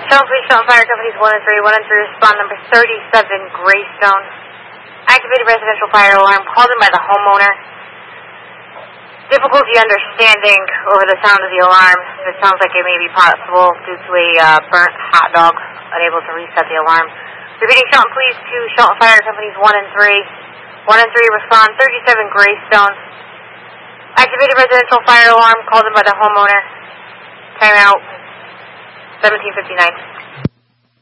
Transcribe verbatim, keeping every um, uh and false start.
Shelton Police, Shelton Fire Companies one and three, one and three, respond number thirty-seven, Greystone. Activated residential fire alarm called in by the homeowner. Difficulty understanding over the sound of the alarm. It sounds like it may be possible due to a uh, burnt hot dog, unable to reset the alarm. Repeating, Shelton Police to Shelton Fire Companies one and three, one and three, respond thirty-seven, Greystone. Activated residential fire alarm called in by the homeowner. Time out seventeen fifty-nine.